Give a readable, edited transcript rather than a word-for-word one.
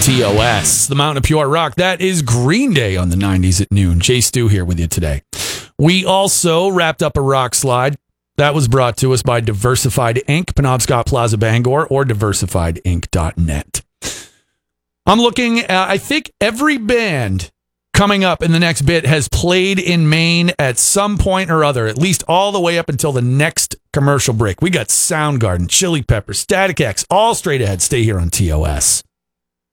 TOS, the Mountain of Pure Rock. That is Green Day on the 90s at noon. Jay Stu here with you today. We also wrapped up a rock slide that was brought to us by Diversified Inc., Penobscot Plaza, Bangor, or diversifiedinc.net. I'm looking at, I think every band coming up in the next bit has played in Maine at some point or other, at least all the way up until the next commercial break. We got Soundgarden, Chili Peppers, Static X, all straight ahead. Stay here on TOS.